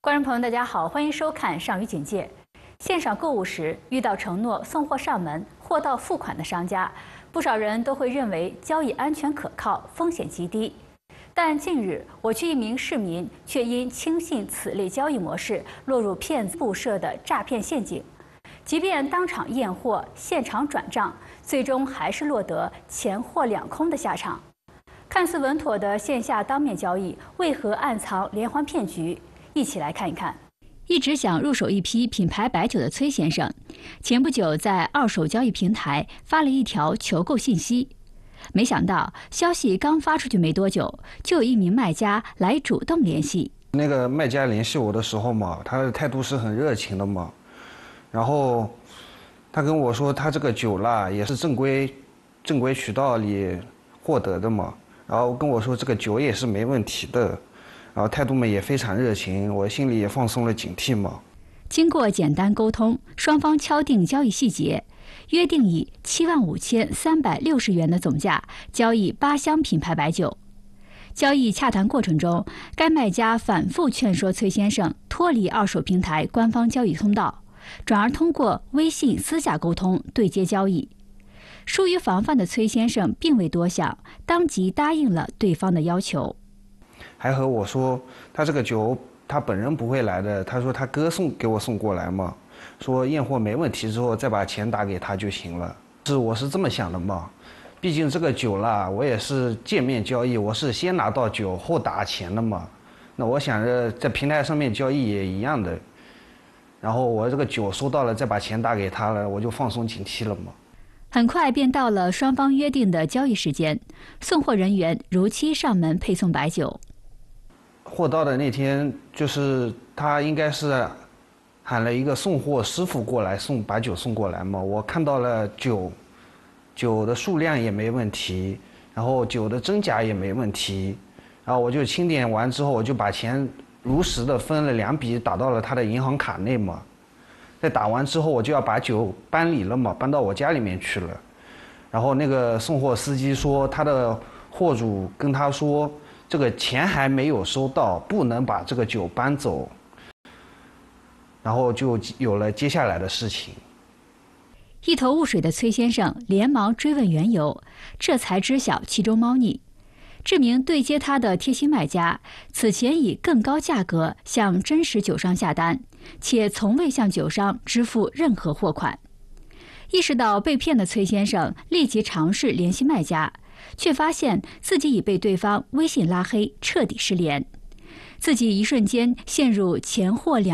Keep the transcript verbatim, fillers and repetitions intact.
观众朋友，大家好，欢迎收看《上虞警戒》。线上购物时遇到承诺送货上门、货到付款的商家，不少人都会认为交易安全可靠、风险极低。但近日，我区一名市民却因轻信此类交易模式，落入骗子布设的诈骗陷阱。即便当场验货、现场转账，最终还是落得钱货两空的下场。看似稳妥的线下当面交易，为何暗藏连环骗局？一起来看一看。一直想入手一批品牌白酒的崔先生，前不久在二手交易平台发了一条求购信息，没想到消息刚发出去没多久，就有一名卖家来主动联系。 那个卖家联系我的时候嘛，他的态度是很热情的嘛，然后他跟我说他这个酒啦也是正规正规渠道里获得的嘛，然后跟我说这个酒也是没问题的。然后态度们也非常热情，我心里也放松了警惕嘛。 经过简单沟通，双方敲定交易细节，约定以七万五千三百六十元的总价交易八箱品牌白酒。交易洽谈过程中，该卖家反复劝说崔先生脱离二手平台官方交易通道，转而通过微信私下沟通对接交易。疏于防范的崔先生并未多想，当即答应了对方的要求。 还和我说他这个酒他本人不会来的，他说他哥送给我送过来嘛，说验货没问题之后再把钱打给他就行了。是我是这么想的嘛，毕竟这个酒啦我也是见面交易，我是先拿到酒后打钱的嘛，那我想着在平台上面交易也一样的，然后我这个酒收到了再把钱打给他了，我就放松警惕了嘛。 很快便到了双方约定的交易时间，送货人员如期上门配送白酒。 货到的那天，就是他应该是喊了一个送货师傅过来送把酒送过来嘛。我看到了酒，酒的数量也没问题，然后酒的真假也没问题，然后我就清点完之后，我就把钱如实的分了两笔打到了他的银行卡内嘛。在打完之后，我就要把酒搬离了嘛，搬到我家里面去了。然后那个送货司机说，他的货主跟他说，这个钱还没有收到，不能把这个酒搬走，然后就有了接下来的事情。 一头雾水的崔先生连忙追问缘由，这才知晓其中猫腻。这名对接他的贴心卖家，此前以更高价格向真实酒商下单，且从未向酒商支付任何货款。意识到被骗的崔先生立即尝试联系卖家，却发现自己已被对方微信拉黑，彻底失联，自己一瞬间陷入钱货两